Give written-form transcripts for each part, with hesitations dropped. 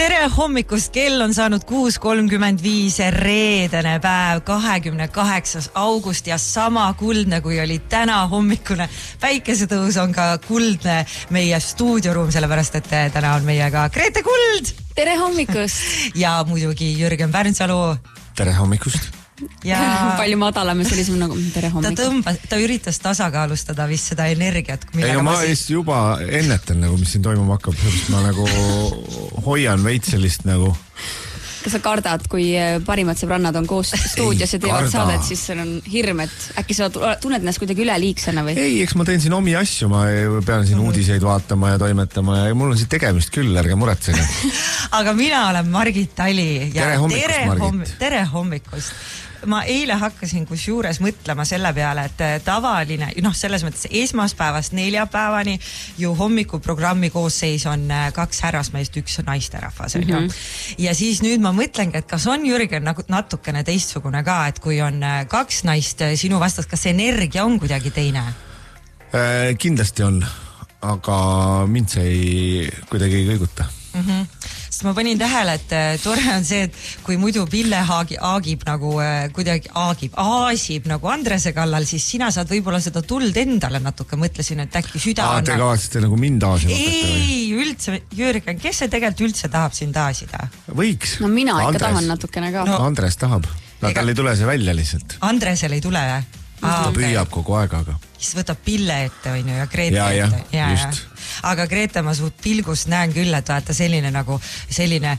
Tere hommikust, kell on saanud 6:35, reedene päev, 28. august ja sama kuldne kui oli täna hommikune. Päikesetõus on ka kuldne meie stuudioruum, sellepärast et täna on meiega Grete Kuld. Tere hommikust. Ja muidugi Jürgen Pärnsalu. Tere hommikust. Ja palju madalam ja sellisem nagu tere hommikust. Ta üritas tasakaalustada vist seda energiat. Ei, no ma juba ennetan, nagu, mis siin toimuma hakkab. Ma nagu hoian veits sellist nagu... Kas sa kardad, kui parimad sõbrannad on koos stuudios ja teevad saadet, siis seal on hirm, et äkki sa tunned ennast kuidagi üleliigsena või? Ei, eks ma teen siin omi asju, ma pean siin uudiseid vaatama ja toimetama ja mul on siin tegemist küll, ärge muretsege. Aga mina olen Margit Tali. Tere hommikust, Margit. Tere hommikust. Ma eile hakkasin kusjuures mõtlema selle peale, et tavaline, selles mõttes esmaspäevast neljapäevani ju hommikuprogrammi koosseis on 2 härrasmeest, 1 naisterahvas. Ja siis nüüd ma mõtlengi, et kas on Jürgen natukene teistsugune ka, et kui on 2 naist sinu vastas, kas see energia on kuidagi teine? Kindlasti on, aga mind see ei kuidagi ei kõiguta. Sest ma panin tähele, et tore on see, et kui muidu Pille aagib nagu kuidagi aasib nagu Andrese kallal, siis sina saad võib-olla seda tuld endale natuke, mõtlesin, et äkki süda on... Te kavatsete nagu mind aasima hakata või? Ei, üldse, Jürgen, kes see tegelikult üldse tahab sind aasida? Võiks. No mina ikka tahan natukene ka. No, Andres tahab. Tal ei tule see välja lihtsalt. Andresel ei tule või? Ta püüab kogu aega, aga... Siis võtab Pille ette, võin ju, ja Grete ette. Just. Aga Grete, ma suht pilgust näen küll, et vaata selline nagu, selline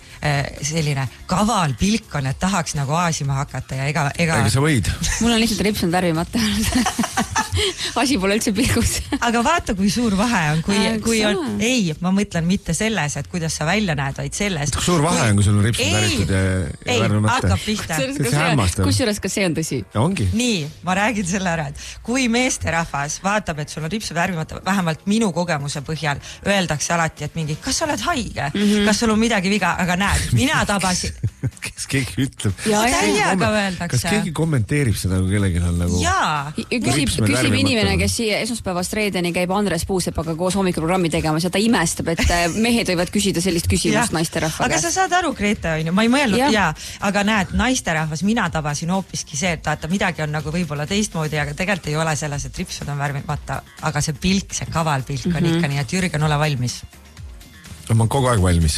kaval pilk on, et tahaks nagu aasima hakata ja ega... Ega sa võid. Mul on lihtsalt ripsunud värvimata. Asi pole üldse pilgus. Aga vaata, kui suur vahe on, kui on... Ei, ma mõtlen mitte selles, et kuidas sa välja näed, vaid selles... Kui suur vahe on, kui sul on ripsunud värvitud ja värvimata? Ei, hakkab pihta. Kusjuures ka see on tõsi. Ja ongi. Nii, ma räägin selle ära, et kui meesterahvas vaatab, et sul on ripsunud värvimata, vähemalt minu kogemuse põhjal öeldakse alati, et mingi, kas sa oled haige? Kas sul on midagi viga? Aga näed, mina tabasin... Kes keegi ütleb? Täiega öeldakse. Kas keegi kommenteerib seda, kui kellegi on nagu... Jaa. Küsib inimene, kes esmaspäevast reedeni käib Andres Puusepaga koos hommikuprogrammi tegemas ja ta imestab, et mehed võivad küsida sellist küsimust naisterahva käest. Aga sa saad aru, Grete, on ju, ma ei mõelnud, aga näed, naisterahvas, mina tabasin hoopiski see, et vaata, midagi on nagu võib-olla teistmoodi, aga tegelikult ei ole selles, et ripsud on värvimata, aga see pilk, see kaval pilk on ikka nii, et Jürgen, ole valmis. Ma olen kogu aeg valmis.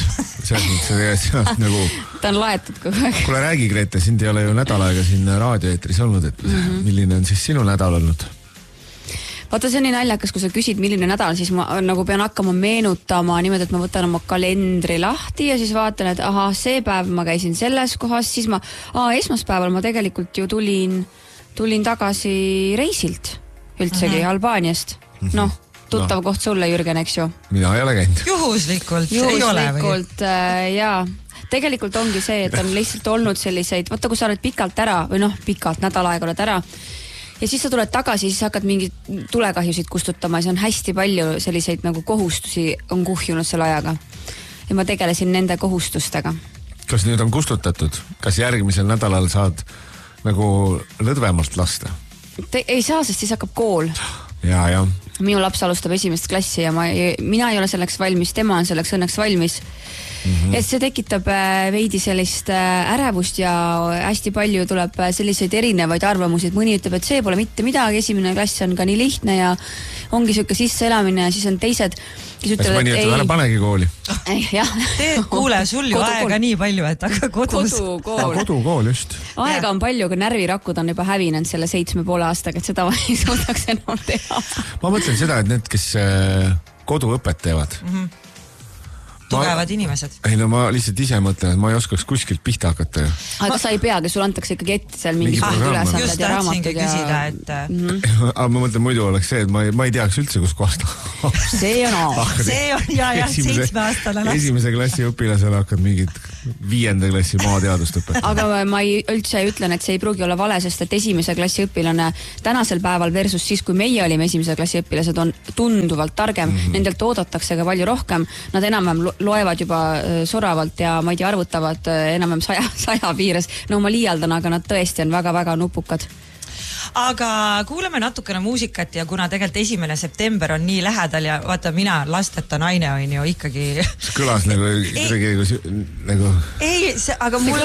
Nagu... Ta on laetud kogu aeg. Kuule, räägi, Grete, sind ei ole ju nädal aega siin raadioeetris olnud, et milline on siis sinu nädal olnud? Vaata, see on nii naljakas, kui sa küsid, milline nädal, siis ma nagu pean hakkama meenutama niimoodi, et ma võtan oma kalendri lahti ja siis vaatan, et see päev ma käisin selles kohas, siis esmaspäeval ma tegelikult ju tulin tagasi reisilt üldsegi Albaaniast. Tuttav koht sulle, Jürgen, eks ju? Mina ei ole käinud. Juhuslikult ei ole või? Jaa. Tegelikult ongi see, et on lihtsalt olnud selliseid, vaata, kui sa oled pikalt ära, või pikalt, nädal aega oled ära, ja siis sa tuled tagasi, siis hakkad mingid tulekahjusid kustutama ja see on hästi palju selliseid nagu kohustusi on kuhjunud selle ajaga. Ja ma tegelesin nende kohustustega. Kas nüüd on kustutatud? Kas järgmisel nädalal saad nagu lõdvemalt lasta? Ei saa, sest siis hakkab kool. Ja. Minu laps alustab 1. klassi ja mina ei ole selleks valmis, tema on selleks õnneks valmis. Et see tekitab veidi sellist ärevust ja hästi palju tuleb selliseid erinevaid arvamusi, et mõni ütleb, et see pole mitte midagi, 1. klass on ka nii lihtne ja ongi siuke sisseelamine ja siis on teised, kes ütlevad, mõni ütleb, ära panegi kooli. Kuule, sul ju aega nii palju, et aga kodus. Kodukool, just. Aega on palju, aga närvirakud on juba hävinenud selle 7,5 aastaga, et seda ma ei suudaks enam teha. Ma mõtlen seda, et need, kes koduõpet teevad, tugevad inimesed. Ei, no ma lihtsalt ise mõtlen, et ma ei oskaks kuskilt pihta hakata. Aga sa ei peagi, sul antakse ikkagi ette seal mingi ülesanded ja raamatud küsida, et... Aga ma mõtlen, muidu oleks see, et ma ei teaks üldse, kus kohast. See on See on, ja 7-aastane laps. 1. klassi õpilasele hakkad mingid 5. klassi maateadust õpetada. Aga ma üldse ütlen, et see ei pruugi olla vale, sest et 1. klassi õpilane tänasel päeval versus siis, kui meie olime 1. klassi õpilased, on tunduvalt targem. Nendelt oodatakse ka palju rohkem. Nad enam-vähem loevad juba soravalt ja ma ei tea, arvutavad enam-vähem 100 piires. No ma liialdan, aga nad tõesti on väga-väga nupukad. aga kuulame natukene muusikat ja kuna tegelikult 1. september on nii lähedal ja vaata, mina lasteta naine on ju ikkagi. See kõlas nagu ei, aga aga mul